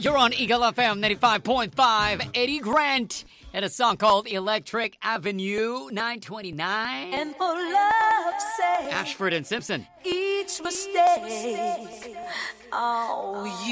You're on Eagle FM 95.5. Eddie Grant and a song called Electric Avenue 929. And for love's sake, Ashford and Simpson. each mistake, oh,